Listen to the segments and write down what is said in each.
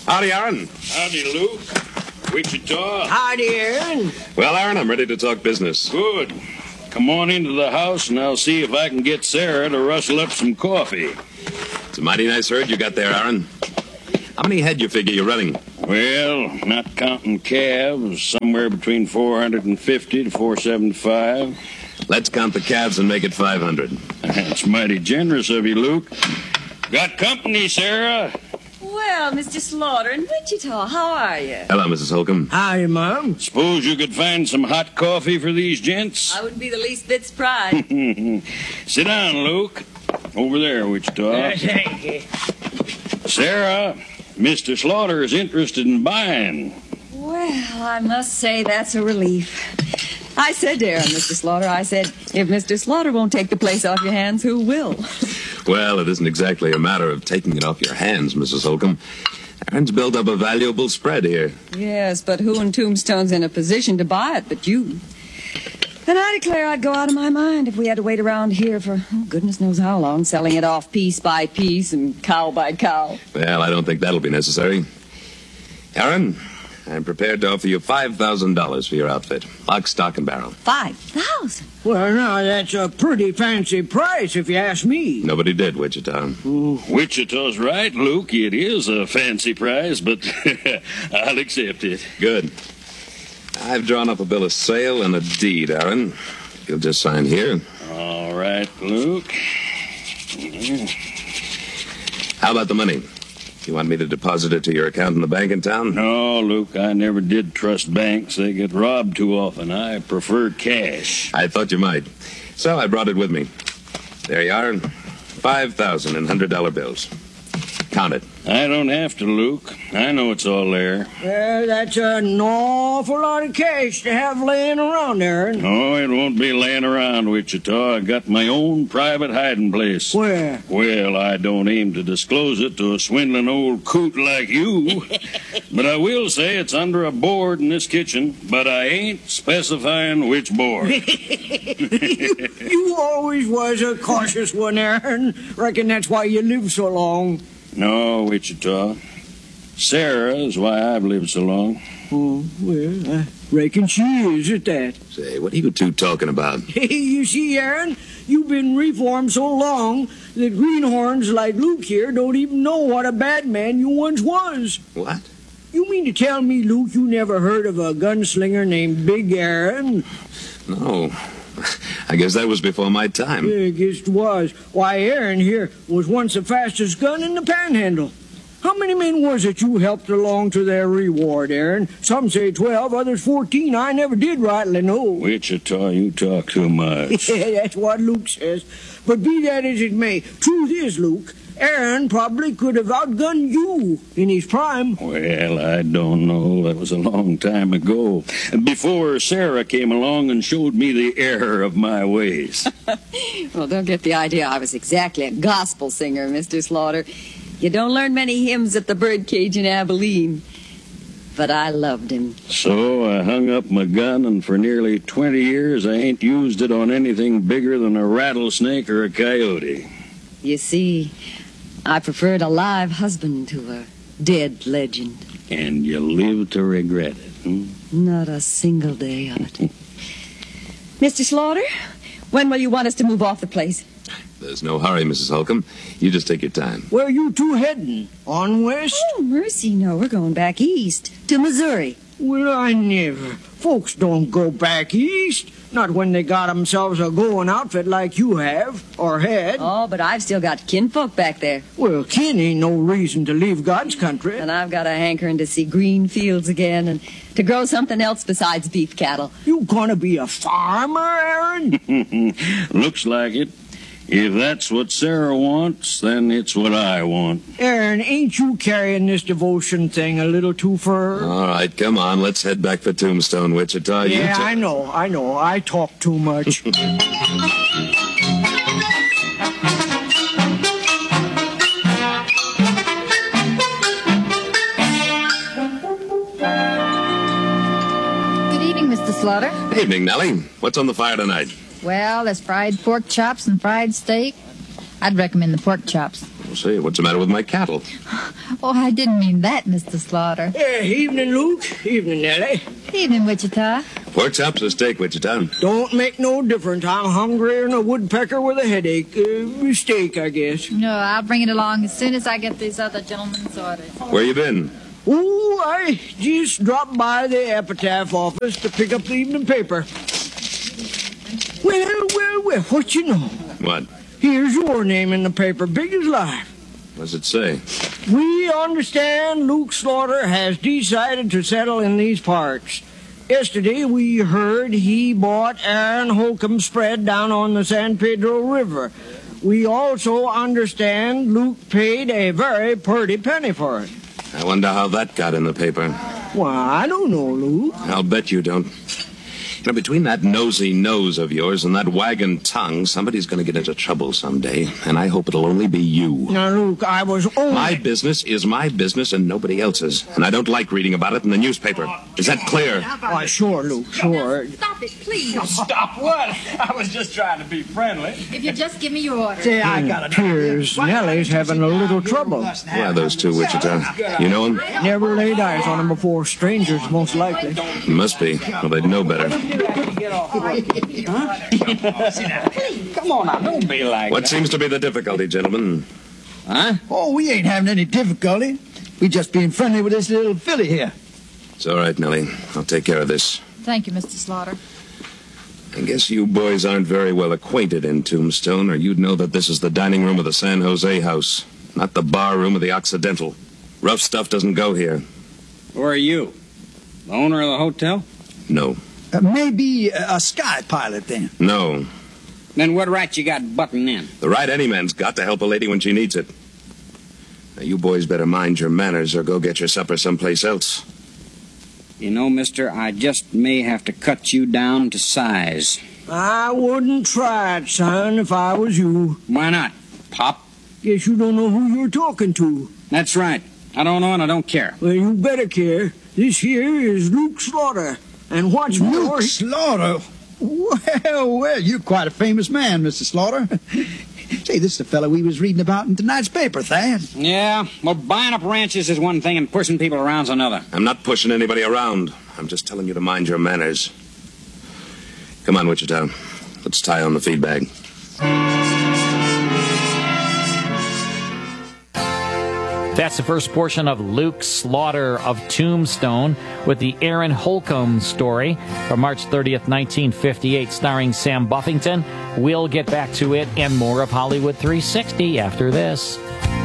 Howdy, Aaron. Howdy, Luke. Wichita. Howdy, Aaron. Well, Aaron, I'm ready to talk business. Good. Come on into the house, and I'll see if I can get Sarah to rustle up some coffee. It's a mighty nice herd you got there, Aaron. How many head you figure you're running? Well, not counting calves, somewhere between 450 to 475. Let's count the calves and make it 500. That's mighty generous of you, Luke. Got company, Sarah? Well, Mr. Slaughter in Wichita, how are you? Hello, Mrs. Holcomb. Howdy, Mom. Suppose you could find some hot coffee for these gents? I wouldn't be the least bit surprised. Sit down, Luke. Over there, Wichita. Thank you. Sarah, Mr. Slaughter is interested in buying. Well, I must say that's a relief. I said to Aaron, Mr. Slaughter, I said, if Mr. Slaughter won't take the place off your hands, who will? Well, it isn't exactly a matter of taking it off your hands, Mrs. Holcomb. Aaron's built up a valuable spread here. Yes, but who in Tombstone's in a position to buy it but you? And I declare I'd go out of my mind if we had to wait around here for goodness knows how long, selling it off piece by piece and cow by cow. Well, I don't think that'll be necessary. Aaron, I'm prepared to offer you $5,000 for your outfit. Lock, stock, and barrel. 5,000? Well, now, that's a pretty fancy price, if you ask me. Nobody did, Wichita. Wichita's right, Luke. It is a fancy price, but I'll accept it. Good. I've drawn up a bill of sale and a deed, Aaron. You'll just sign here. All right, Luke. How about the money? You want me to deposit it to your account in the bank in town? No, Luke, I never did trust banks. They get robbed too often. I prefer cash. I thought you might. So I brought it with me. There you are. 5,000 in $100 bills. Count it. I don't have to, Luke. I know it's all there. Well, that's an awful lot of cash to have laying around, Aaron. Oh, it won't be laying around, Wichita. I got my own private hiding place. Where? Well, I don't aim to disclose it to a swindling old coot like you. But I will say it's under a board in this kitchen, but I ain't specifying which board. You always was a cautious one, Aaron. Reckon that's why you live so long. No, Wichita. Sarah is why I've lived so long. Oh, well, I reckon she is at that. Say, what are you two talking about? Hey, you see, Aaron, you've been reformed so long that greenhorns like Luke here don't even know what a bad man you once was. What? You mean to tell me, Luke, you never heard of a gunslinger named Big Aaron? No. I guess that was before my time. Yeah, I guess it was. Why, Aaron here was once the fastest gun in the Panhandle. How many men was it you helped along to their reward, Aaron? Some say 12, others 14. I never did rightly know. Wichita, you talk too much. Yeah, that's what Luke says. But be that as it may, truth is, Luke, Aaron probably could have outgunned you in his prime. Well, I don't know. That was a long time ago. Before Sarah came along and showed me the error of my ways. Well, don't get the idea I was exactly a gospel singer, Mr. Slaughter. You don't learn many hymns at the birdcage in Abilene. But I loved him. So I hung up my gun, and for nearly 20 years I ain't used it on anything bigger than a rattlesnake or a coyote. You see, I preferred a live husband to a dead legend. And you live to regret it, Not a single day of it. Mr. Slaughter, when will you want us to move off the place? There's no hurry, Mrs. Holcomb. You just take your time. Where are you two heading? On west? Oh, mercy, no. We're going back east to Missouri. Well, I never. Folks don't go back east. Not when they got themselves a going outfit like you have, or had. Oh, but I've still got kinfolk back there. Well, kin ain't no reason to leave God's country. And I've got a hankering to see green fields again and to grow something else besides beef cattle. You gonna be a farmer, Aaron? Looks like it. If that's what Sarah wants, then it's what I want. Aaron, ain't you carrying this devotion thing a little too far? All right, come on. Let's head back for Tombstone, Wichita. Yeah, I know. I talk too much. Good evening, Mr. Slaughter. Evening, Nellie. What's on the fire tonight? Well, there's fried pork chops and fried steak. I'd recommend the pork chops. Say, what's the matter with my cattle? Oh, I didn't mean that, Mr. Slaughter. Evening, Luke. Evening, Nellie. Evening, Wichita. Pork chops or steak, Wichita? Don't make no difference. I'm hungrier than a woodpecker with a headache. Steak, I guess. No, I'll bring it along as soon as I get these other gentlemen's orders. Where you been? Oh, I just dropped by the epitaph office to pick up the evening paper. Well, what you know? What? Here's your name in the paper, big as life. What's it say? We understand Luke Slaughter has decided to settle in these parts. Yesterday we heard he bought Aaron Holcomb's spread down on the San Pedro River. We also understand Luke paid a very pretty penny for it. I wonder how that got in the paper. Well, I don't know, Luke. I'll bet you don't. You know, between that nosy nose of yours and that wagging tongue, somebody's going to get into trouble someday, and I hope it'll only be you. Now, Luke, I was only... My business is my business and nobody else's, and I don't like reading about it in the newspaper. Is that clear? Why, sure, Luke, sure. Stop it, please. Stop what? I was just trying to be friendly. If you just give me your order. Say, I got it. Appears Nellie's having a little trouble. Yeah, those two, Wichita. You know them? Never laid eyes on him before. Strangers, most likely. Must be. Well, they'd know better. Come on now, don't be like What that. seems to be the difficulty, gentlemen? Huh? Oh, we ain't having any difficulty. We just being friendly with this little filly here. It's all right, Nellie. I'll take care of this. Thank you, Mr. Slaughter. I guess you boys aren't very well acquainted in Tombstone, or you'd know that this is the dining room of the San Jose House, not the bar room of the Occidental. Rough stuff doesn't go here. Who are you? The owner of the hotel? No. Maybe a sky pilot then. No. Then what right you got butting in? The right any man's got to help a lady when she needs it. Now, you boys better mind your manners or go get your supper someplace else. You know, mister, I just may have to cut you down to size. I wouldn't try it, son, if I was you. Why not, Pop? Guess you don't know who you're talking to. That's right. I don't know and I don't care. Well, you better care. This here is Luke Slaughter. And what's more... Luke Slaughter? Well, you're quite a famous man, Mr. Slaughter. Say, this is the fellow we was reading about in tonight's paper, Thad. Yeah, well, buying up ranches is one thing and pushing people around's another. I'm not pushing anybody around. I'm just telling you to mind your manners. Come on, Wichita. Let's tie on the feed bag. That's the first portion of Luke Slaughter of Tombstone with the Aaron Holcomb story from March 30th, 1958, starring Sam Buffington. We'll get back to it and more of Hollywood 360 after this.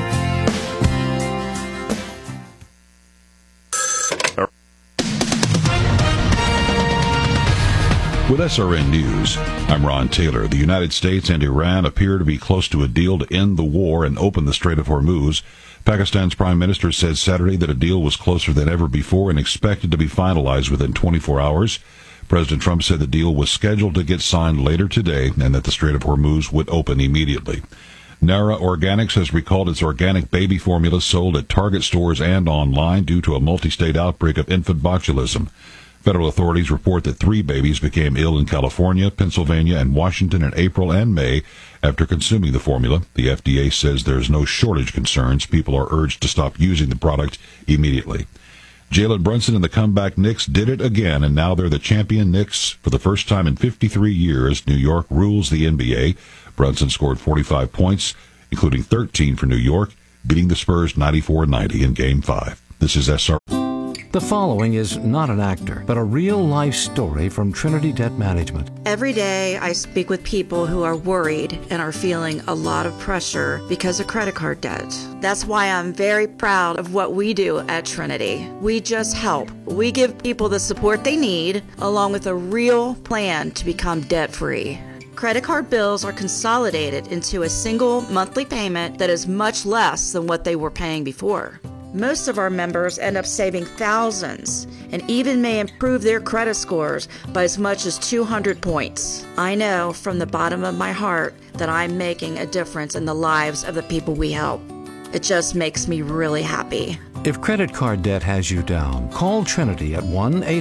With SRN News, I'm Ron Taylor. The United States and Iran appear to be close to a deal to end the war and open the Strait of Hormuz. Pakistan's Prime Minister said Saturday that a deal was closer than ever before and expected to be finalized within 24 hours. President Trump said the deal was scheduled to get signed later today and that the Strait of Hormuz would open immediately. Nara Organics has recalled its organic baby formula sold at Target stores and online due to a multi-state outbreak of infant botulism. Federal authorities report that 3 babies became ill in California, Pennsylvania, and Washington in April and May after consuming the formula. The FDA says there's no shortage concerns. People are urged to stop using the product immediately. Jalen Brunson and the comeback Knicks did it again, and now they're the champion Knicks for the first time in 53 years. New York rules the NBA. Brunson scored 45 points, including 13 for New York, beating the Spurs 94-90 in Game 5. This is SR. The following is not an actor, but a real-life story from Trinity Debt Management. Every day I speak with people who are worried and are feeling a lot of pressure because of credit card debt. That's why I'm very proud of what we do at Trinity. We just help. We give people the support they need, along with a real plan to become debt-free. Credit card bills are consolidated into a single monthly payment that is much less than what they were paying before. Most of our members end up saving thousands and even may improve their credit scores by as much as 200 points. I know from the bottom of my heart that I'm making a difference in the lives of the people we help. It just makes me really happy. If credit card debt has you down, call Trinity at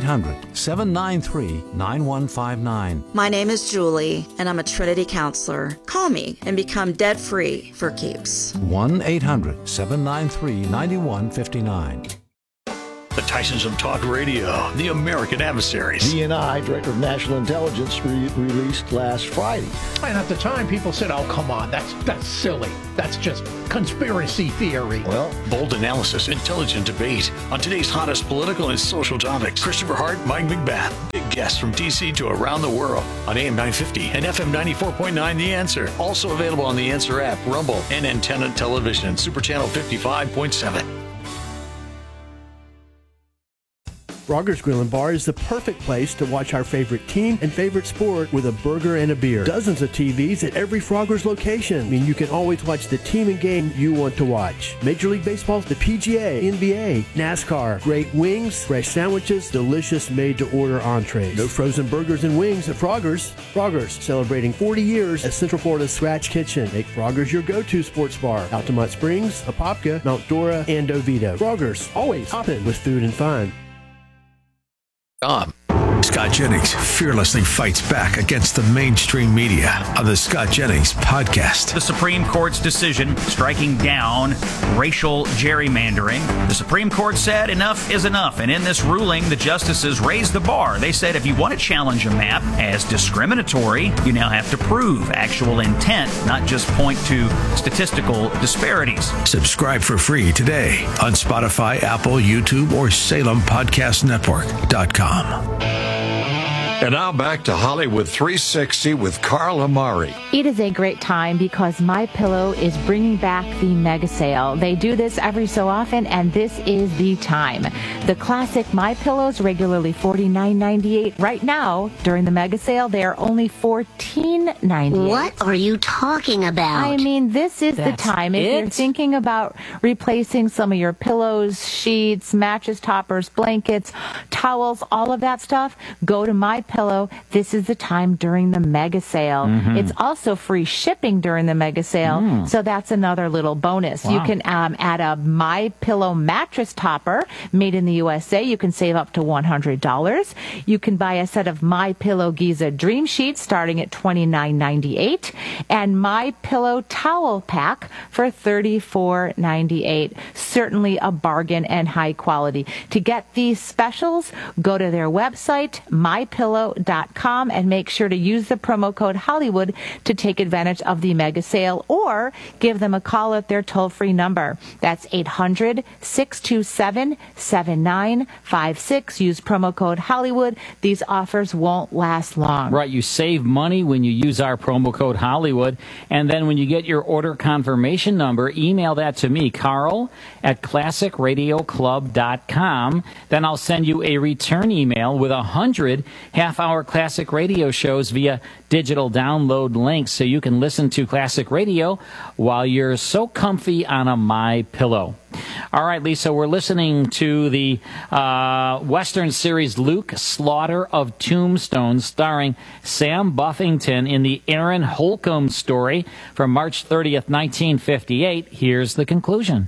1-800-793-9159. My name is Julie, and I'm a Trinity counselor. Call me and become debt-free for keeps. 1-800-793-9159. The Tysons of Talk Radio, the American Adversaries. DNI, Director of National Intelligence, released last Friday. And at the time, people said, oh, come on, that's silly. That's just conspiracy theory. Well, bold analysis, intelligent debate on today's hottest political and social topics. Christopher Hart, Mike McBath. Big guests from D.C. to around the world on AM 950 and FM 94.9 The Answer. Also available on The Answer app, Rumble, and Antenna Television, Super Channel 55.7. Frogger's Grill and Bar is the perfect place to watch our favorite team and favorite sport with a burger and a beer. Dozens of TVs at every Frogger's location. I mean, you can always watch the team and game you want to watch. Major League Baseball, the PGA, NBA, NASCAR, great wings, fresh sandwiches, delicious made-to-order entrees. No frozen burgers and wings at Frogger's. Frogger's, celebrating 40 years as Central Florida's Scratch Kitchen. Make Frogger's your go-to sports bar. Altamont Springs, Apopka, Mount Dora, and Oviedo. Frogger's, always hopping with food and fun. Scott Jennings fearlessly fights back against the mainstream media on the Scott Jennings podcast. The Supreme Court's decision striking down racial gerrymandering. The Supreme Court said enough is enough, and in this ruling, the justices raised the bar. They said if you want to challenge a map as discriminatory, you now have to prove actual intent, not just point to statistical disparities. Subscribe for free today on Spotify, Apple, YouTube, or SalemPodcastNetwork.com. And now back to Hollywood 360 with Carl Amari. It is a great time because MyPillow is bringing back the mega sale. They do this every so often, and this is the time. The classic MyPillows, regularly $49.98. Right now, during the mega sale, they are only $14.98. What are you talking about? I mean, this is the time. If you're thinking about replacing some of your pillows, sheets, mattress toppers, blankets, towels, all of that stuff, go to MyPillow. This is the time during the mega sale. It's also free shipping during the mega sale, so that's another little bonus. Wow. You can add a MyPillow mattress topper made in the USA. You can save up to $100. You can buy a set of MyPillow Giza Dream Sheets starting at $29.98 and MyPillow towel pack for $34.98. Certainly a bargain and high quality. To get these specials, go to their website, MyPillow.com, and make sure to use the promo code Hollywood to take advantage of the mega sale, or give them a call at their toll-free number. That's 800-627-7956. Use promo code Hollywood. These offers won't last long. Right, you save money when you use our promo code Hollywood, and then when you get your order confirmation number, email that to me, Carl at ClassicRadioClub.com. Then I'll send you a return email with 100 half-hour classic radio shows via digital download links, so you can listen to classic radio while you're so comfy on a MyPillow. All right, Lisa, we're listening to the Western series Luke Slaughter of Tombstone, starring Sam Buffington in the Aaron Holcomb story from March 30th, 1958. Here's the conclusion.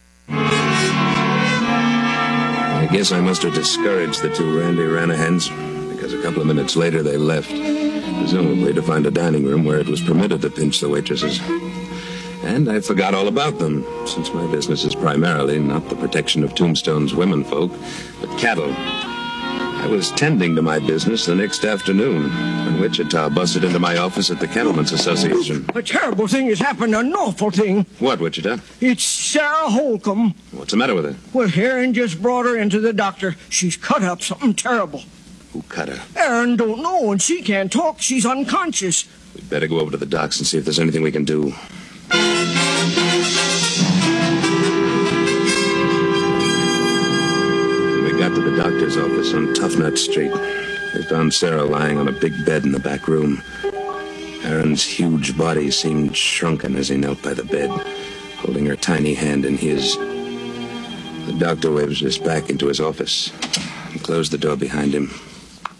I guess I must have discouraged the two Randy Ranahans, because a couple of minutes later they left, presumably to find a dining room where it was permitted to pinch the waitresses. And I forgot all about them, since my business is primarily not the protection of Tombstone's womenfolk, but cattle. I was tending to my business the next afternoon when Wichita busted into my office at the Cattlemen's Association. A terrible thing has happened, an awful thing. What, Wichita? It's Sarah Holcomb. What's the matter with her? Well, Aaron just brought her into the doctor. She's cut up something terrible. Who cut her? Aaron don't know, and she can't talk. She's unconscious. We'd better go over to the docks and see if there's anything we can do. We got to the doctor's office on Toughnut Street. They found Sarah lying on a big bed in the back room. Aaron's huge body seemed shrunken as he knelt by the bed, holding her tiny hand in his. The doctor waved us back into his office and closed the door behind him.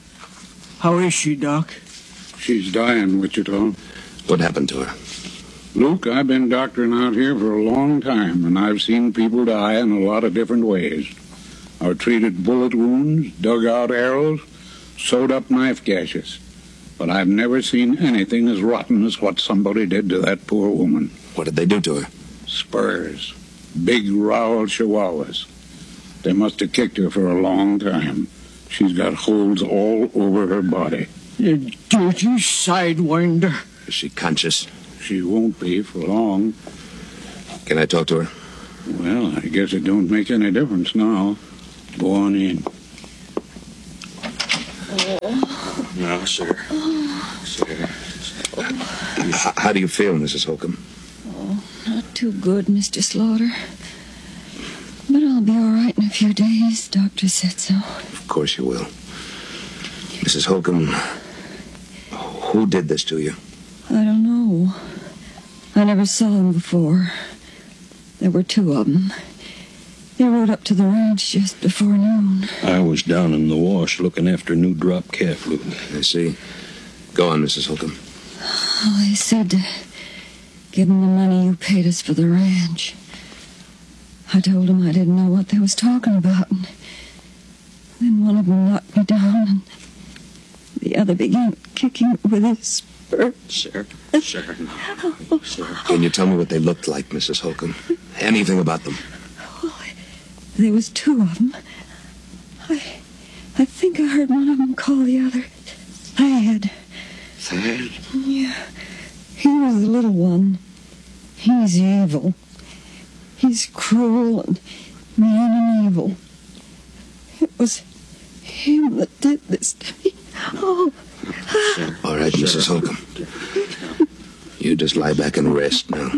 How is she, Doc? She's dying, Wichita. What happened to her? Luke, I've been doctoring out here for a long time, and I've seen people die in a lot of different ways. I've treated bullet wounds, dug out arrows, sewed up knife gashes. But I've never seen anything as rotten as what somebody did to that poor woman. What did they do to her? Spurs. Big rowel chihuahuas. They must have kicked her for a long time. She's got holes all over her body. You dirty sidewinder. Is she conscious? She won't be for long. Can I talk to her? Well, I guess it don't make any difference now. Go on in. No, sir. Sir. How do you feel, Mrs. Holcomb? Oh, not too good, Mr. Slaughter. But I'll be all right in a few days. Doctor said so. Of course you will. Mrs. Holcomb, who did this to you? I don't know. I never saw them before. There were two of them. They rode up to the ranch just before noon. I was down in the wash looking after new drop calf, Luke. I see. Go on, Mrs. Holcomb. Well, they said to give them the money you paid us for the ranch. I told them I didn't know what they was talking about, and then one of them knocked me down, and the other began kicking with his spur. Sir. Sir. Can you tell me what they looked like, Mrs. Holcomb? Anything about them? There was two of them. I think I heard one of them call the other Thad. Thad? Yeah. He was the little one. He's evil. He's cruel and mean and evil. It was him that did this to me. Oh. All right, Mrs. Holcomb. You just lie back and rest now.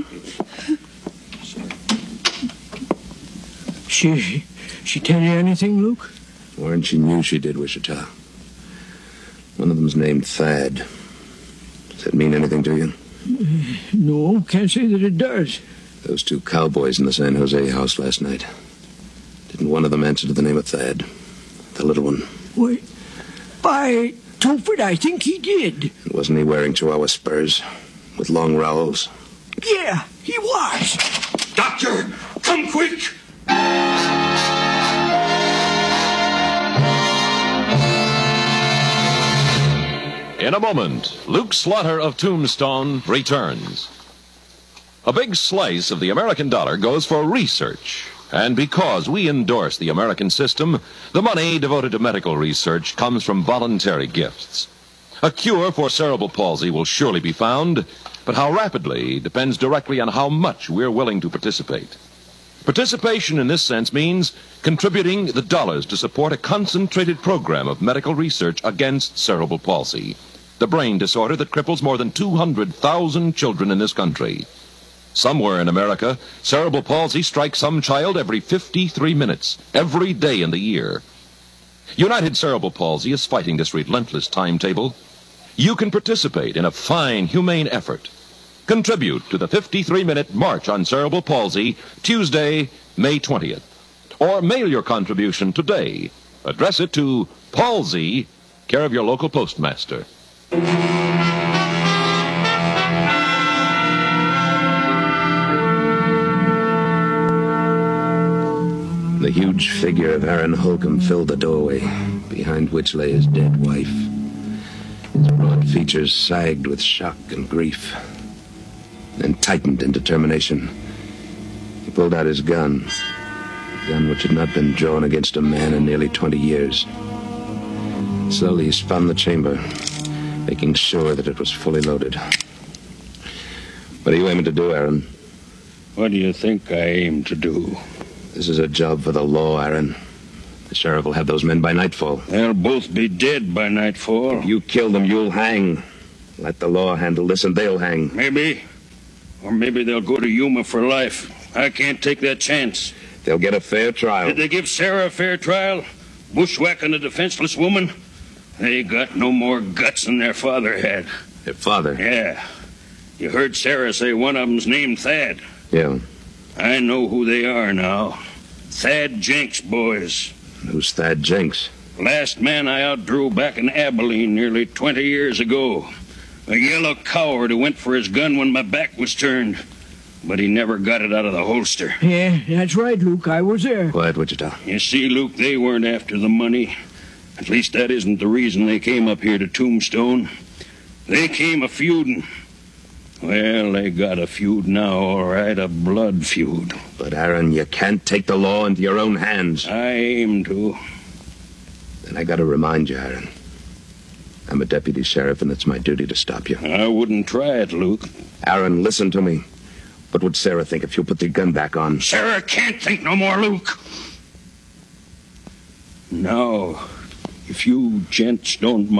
She tell you anything, Luke? Warren, she knew she did, Wichita. One of them's named Thad. Does that mean anything to you? No, can't say that it does. Those two cowboys in the San Jose house last night. Didn't one of them answer to the name of Thad? The little one. Wait. By Tophet, I think he did. Wasn't he wearing Chihuahua spurs with long rowels? Yeah, he was. Doctor, come quick! In a moment, Luke Slaughter of Tombstone returns. A big slice of the American dollar goes for research. And because we endorse the American system, the money devoted to medical research comes from voluntary gifts. A cure for cerebral palsy will surely be found, but how rapidly depends directly on how much we're willing to participate. Participation in this sense means contributing the dollars to support a concentrated program of medical research against cerebral palsy, the brain disorder that cripples more than 200,000 children in this country. Somewhere in America, cerebral palsy strikes some child every 53 minutes, every day in the year. United Cerebral Palsy is fighting this relentless timetable. You can participate in a fine, humane effort. Contribute to the 53-minute March on Cerebral Palsy, Tuesday, May 20th. Or mail your contribution today. Address it to Palsy, care of your local postmaster. The huge figure of Aaron Holcomb filled the doorway, behind which lay his dead wife. His broad features sagged with shock and grief, then tightened in determination. He pulled out his gun, a gun which had not been drawn against a man in nearly 20 years. Slowly he spun the chamber, making sure that it was fully loaded. What are you aiming to do, Aaron? What do you think I aim to do? This is a job for the law, Aaron. The sheriff will have those men by nightfall. They'll both be dead by nightfall. If you kill them, you'll hang. Let the law handle this and they'll hang. Maybe. Or maybe they'll go to Yuma for life. I can't take that chance. They'll get a fair trial. Did they give Sarah a fair trial? Bushwhacking a defenseless woman? They got no more guts than their father had. Their father? Yeah. You heard Sarah say one of them's named Thad. Yeah. I know who they are now. Thad Jenks boys. Who's Thad Jenks? Last man I outdrew back in Abilene nearly 20 years ago. A yellow coward who went for his gun when my back was turned. But he never got it out of the holster. Yeah, that's right, Luke. I was there. Quiet, Wichita. You see, Luke, they weren't after the money. At least that isn't the reason they came up here to Tombstone. They came a-feuding. Well, they got a feud now, all right, a blood feud. But, Aaron, you can't take the law into your own hands. I aim to. Then I gotta remind you, Aaron. I'm a deputy sheriff, and it's my duty to stop you. I wouldn't try it, Luke. Aaron, listen to me. What would Sarah think if you put the gun back on? Sarah can't think no more, Luke. Now, if you gents don't mind.